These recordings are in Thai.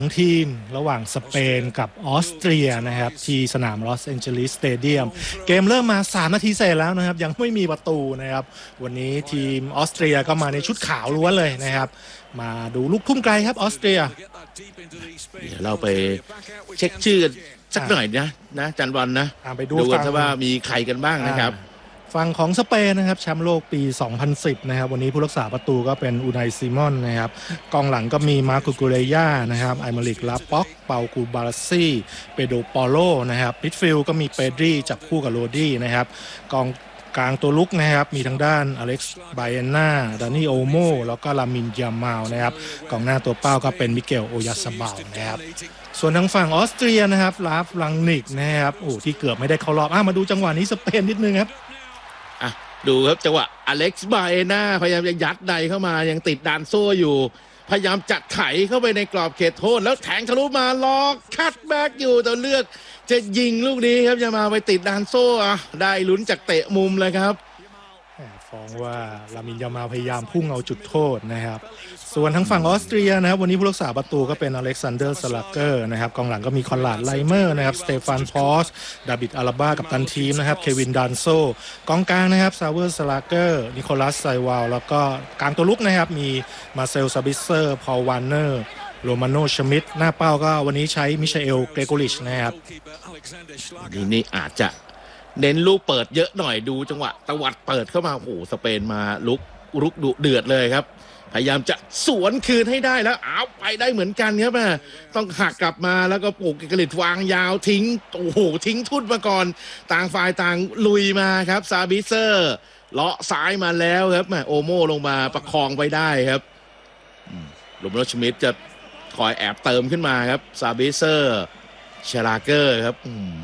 ทีมระหว่างสเปนกับออสเตรียนะครับที่สนามลอสแอนเจลิสสเตเดียมเกมเริ่มมา3นาทีเสร็จแล้วนะครับยังไม่มีประตูนะครับวันนี้ทีมออสเตรียก็มาในชุดขาวล้วนเลยนะครับมาดูลูกทุ่มไกลครับออสเตรียเดี๋ยวเราไปเช็คชื่อกันสักหน่อยนะจันวันนะไปดูกันว่ามีใครกันบ้างนะครับฝั่งของสเปนนะครับแชมป์โลกปี 2010 นะครับวันนี้ผู้รักษาประตูก็เป็นอูไนซิมอนนะครับกองหลังก็มีมาร์โกกูเรย่านะครับไอมาริกลาป็อกเปากูบาร์ซี่เปโดปอโลนะครับมิดฟิลด์ก็มีเปดรีจับคู่กับโรดี้นะครับกองกลางตัวลุกนะครับมีทางด้านอเล็กซ์ไบเอน่าดานี่โอโมแล้วก็ลามินยามาลนะครับกองหน้าตัวเป้าก็เป็นมิเกลโอยาซาบาลนะครับส่วนทางฝั่งออสเตรียนะครับลาฟลังนิกนะครับที่เกือบไม่ได้เข้ารอบมาดูจังหวะนี้สเปนนิดนึงครับดูครับจังหวะอเล็กซ์ไบเอน่าพยายามจะยัดใดเข้ามายังติดดานโซ่อยู่พยายามจัดไถเข้าไปในกรอบเขตโทษแล้วแทงทะลุมาล็อกคัตแบ็กอยู่แต่เลือกจะยิงลูกนี้ครับจะมาไปติดดานโซ่ได้ลุ้นจากเตะมุมเลยครับฟ้องว่าลามินยามาพยายามพุ่งเอาจุดโทษนะครับส่วนทางฝั่งออสเตรียนะครับวันนี้ผู้รักษาประตูก็เป็นอเล็กซานเดอร์สลักเกอร์นะครับกองหลังก็มีคอนราดไลเมอร์นะครับสเตฟานพอสดาบิดอาราบ้ากับตันทีมนะครับเควินดันโซกองกลางนะครับซาเวอร์สลักเกอร์นิโคลัสไซวาลแล้วก็กลางตัวลุกนะครับมีมาเซลซาบิเซอร์พอลวานเนอร์โรมาโนชมิดหน้าเป้าก็วันนี้ใช้มิเชลเกรโกริชนะครับนี่อาจจะเน้นลูกเปิดเยอะหน่อยดูจังหวะตวัดเปิดเข้ามาโอ้โหสเปนมาลุกดุเดือดเลยครับพยายามจะสวนคืนให้ได้แล้วไปได้เหมือนกันครับต้องหักกลับมาแล้วก็ปลูกกระลิดวางยาวทิ้งโอ้โหทิ้งทุ่นมาก่อนต่างฝ่ายต่างลุยมาครับซาบิเซอร์เลาะซ้ายมาแล้วครับโอโมลงมาประคองไว้ได้ครับลูมโนชมิดจะคอยแอบเติมขึ้นมาครับซาบิเซอร์ชลาเกอร์ครับ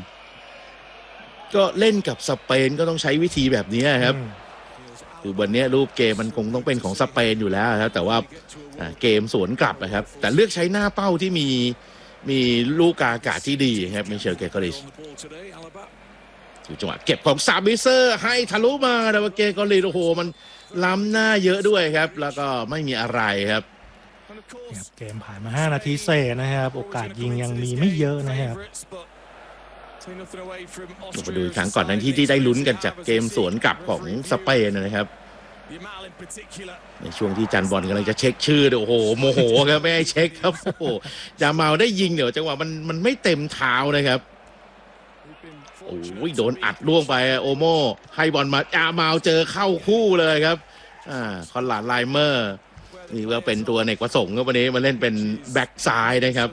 ก็เล่นกับสเปนก็ต้องใช้วิธีแบบนี้ครับคือวันนี้รูปเกมมันคงต้องเป็นของสเปนอยู่แล้วครับแต่ว่าเกมสวนกลับนะครับแต่เลือกใช้หน้าเป้าที่มีลูกกาอากาศที่ดีครับมิเชลเกเกอริชอยู่จังหวะเก็บของซาบิเซอร์ให้ทะลุมาแต่ว่าเกเกอริชโอ้โหมันล้ำหน้าเยอะด้วยครับแล้วก็ไม่มีอะไรครับเกมผ่านมา5นาทีเศษนะครับโอกาสยิงยังมีไม่เยอะนะครับมาดูครั้งก่อนนั้นที่ได้ลุ้นกันจากเกมสวนกลับของสเปนนะครับในช่วงที่จันบอลกำลังจะเช็คชื่อโอ้โหโมโหครับไม่ให้เช็คครับโอ้โหยามาได้ยิงเดี๋ยวจังหวะมันไม่เต็มเท้านะครับโอ้ยโดนอัดล่วงไปโอโมให้บอลมายามาเจอเข้าคู่เลยครับคอนราดไลเมอร์นี่ก็เป็นตัวเอกประสงค์ครับวันนี้มาเล่นเป็นแบ็กซ้ายนะครับ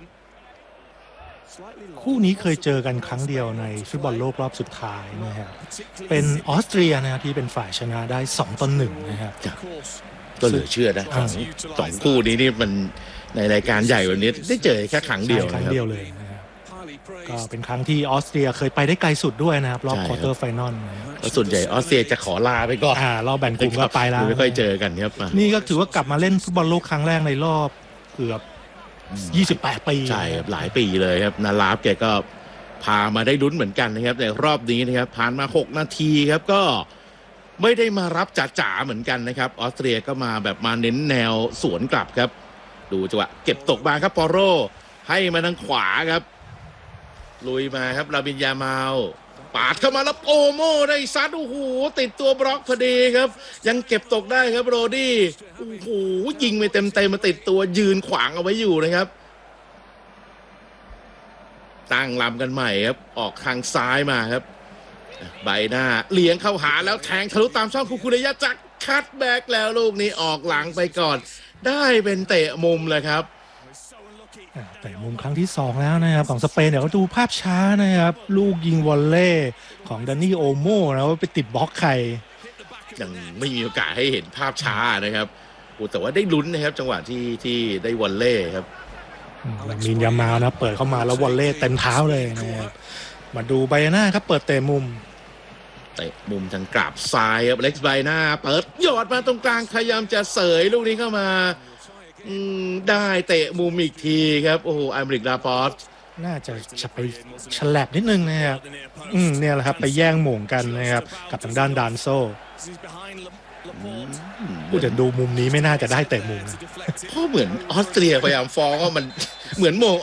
คู่นี้เคยเจอกันครั้งเดียวในฟุตบอลโลกรอบสุดท้ายนะครับเป็นออสเตรียนะครับที่เป็นฝ่ายชนะได้2-1นะครับก็เหลือเชื่อนะสองคู่นี้นี่มันในรายการใหญ่วันนี้ได้เจอแค่ครั้งเดียวเลยนะครับก็เป็นครั้งที่ออสเตรียเคยไปได้ไกลสุดด้วยนะครับรอบควอเตอร์ไฟนอลแล้วส่วนใหญ่ออสเตรียจะขอลาไปก่อนรอบแบ่งกลุ่มก็ไปแล้วไม่ค่อยเจอกันครับนี่ก็ถือว่ากลับมาเล่นฟุตบอลโลกครั้งแรกในรอบเกือบ28 ปีใช่ครับหลายปีเลยครับนาลาฟแกก็พามาได้ลุ้นเหมือนกันนะครับในรอบนี้นะครับผ่านมา6นาทีครับก็ไม่ได้มารับจ๋าๆเหมือนกันนะครับออสเตรียก็มาแบบมาเน้นแนวสวนกลับครับดูจังหวะเก็บตกมาครับปอโรให้มาทางขวาครับลุยมาครับลาบินยามาลปาดเข้ามาแล้วโอโมได้ซัดโอ้โหติดตัวบล็อกพอดีครับยังเก็บตกได้ครับโรดี้โอ้โหยิงไปเต็มมาติดตัวยืนขวางเอาไว้อยู่นะครับตั้งลำกันใหม่ครับออกทางซ้ายมาครับใบหน้าเลี้ยงเข้าหาแล้วแทงทะลุตามช่องคุเรยะจักคัตแบ็กแล้วลูกนี้ออกหลังไปก่อนได้เป็นเตะมุมเลยครับแต่มุมครั้งที่2แล้วนะครับของสเปนเดี๋ยวดูภาพช้านะครับลูกยิงวอลเล่ของดานี่โอโมนะว่าไปติดบล็อกใครยังไม่มีโอกาสให้เห็นภาพช้านะครับแต่ว่าได้ลุ้นนะครับจังหวะที่ได้วอลเล่ครับมินยามานะเปิดเข้ามาแล้ววอลเล่เต็มเท้าเลยนะครับมาดูไบน่าครับเปิดเตะมุมทางกราบซ้ายครับเล็กซ์ไบน่าเปิดหยอดมาตรงกลางพยายามจะเสยลูกนี้เข้ามาได้เตะมุมอีกทีครับโอ้โหไอมาริกลาปอสน่าจะไปฉลับนิดนึงนะครับเนี่ยแหละครับไปแย่งหม่งกันนะครับกับทางด้านดานโซผู้จะดูมุมนี้ไม่น่าจะได้เตะมุมเพราะเหมือนออสเตรียพยายามฟ้องว่ามันเหมือนโมง